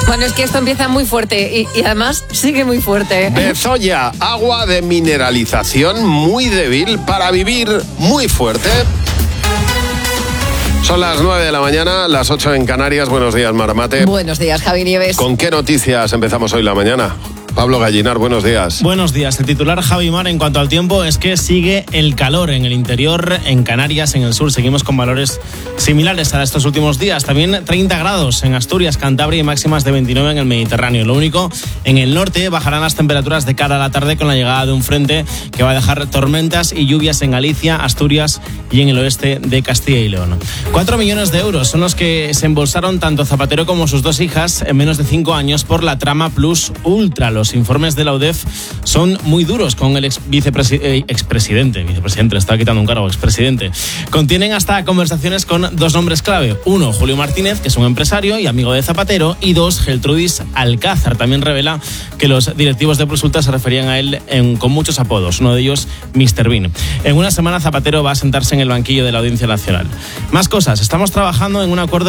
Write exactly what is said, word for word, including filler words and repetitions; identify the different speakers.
Speaker 1: Bueno, es que esto empieza muy fuerte y, y además sigue muy fuerte.
Speaker 2: Bezoya, agua de mineralización muy débil para vivir muy fuerte. Son las nueve de la mañana, las ocho en Canarias. Buenos días, Maramate.
Speaker 1: Buenos días, Javi Nieves.
Speaker 2: ¿Con qué noticias empezamos hoy la mañana? Pablo Gallinar, buenos días.
Speaker 3: Buenos días. El titular, Javi Mar, en cuanto al tiempo, es que sigue el calor en el interior, en Canarias, en el sur. Seguimos con valores similares a estos últimos días. También treinta grados en Asturias, Cantabria y máximas de veintinueve en el Mediterráneo. Lo único, en el norte bajarán las temperaturas de cara a la tarde con la llegada de un frente que va a dejar tormentas y lluvias en Galicia, Asturias y en el oeste de Castilla y León. Cuatro millones de euros son los que se embolsaron tanto Zapatero como sus dos hijas en menos de cinco años por la trama Plus Ultra. Los informes de la U D E F son muy duros con el ex vicepresi- eh, expresidente, vicepresidente, le está quitando un cargo, expresidente. Contienen hasta conversaciones con dos nombres clave. Uno, Julio Martínez, que es un empresario y amigo de Zapatero, y dos, Geltrudis Alcázar. También revela que los directivos de Plus Ultra se referían a él en, con muchos apodos, uno de ellos míster Bean. En una semana Zapatero va a sentarse en el banquillo de la Audiencia Nacional. Más cosas, estamos trabajando en un acuerdo